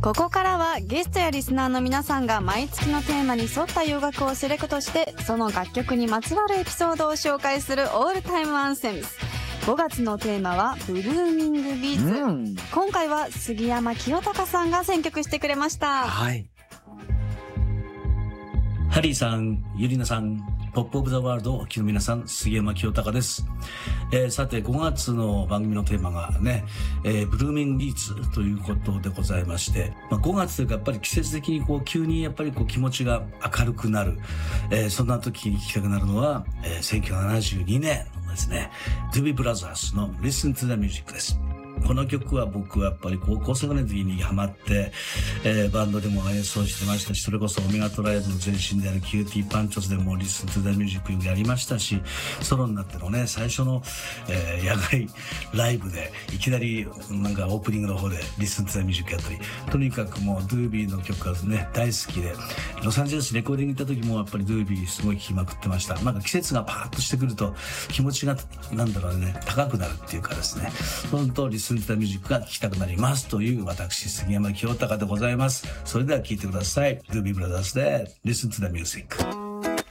ここからはゲストやリスナーの皆さんが毎月のテーマに沿った洋楽をセレクトして、その楽曲にまつわるエピソードを紹介するオールタイムアンセムス。5月のテーマはブルーミングビーツ、今回は杉山清隆さんが選曲してくれました。 はい。ハリーさん、ユリナさん、ポップオブザワールドをお聞きの皆さん、杉山清隆です。さて5月の番組のテーマがね、ブルーミングビーツということでございまして、5月というかやっぱり季節的に急にやっぱり気持ちが明るくなる、そんな時に聴きたくなるのは、1972年のですね、ドゥビーブラザーズの Listen to the Music です。この曲は僕はやっぱり高校生ぐらいの時にハマって、バンドでも演奏してましたし、それこそオメガトライブの前身であるキューティーパンチョスでも Listen to the Music やりましたし、ソロになってのね、最初の、野外ライブでいきなりなんかオープニングの方で Listen to the Music やったり、とにかくもうドゥービーの曲がね、大好きで、ロサンゼルスレコーディング行った時もやっぱりドゥービーすごい聴きまくってました。なんか季節がパーッとしてくると気持ちがなんだろうね、高くなるっていうかですね、本当Listen to the Musicが聴きたくなりますという私杉山清隆でございます。それでは聴いてください。ドゥービーブラザーズで Listen to the Music。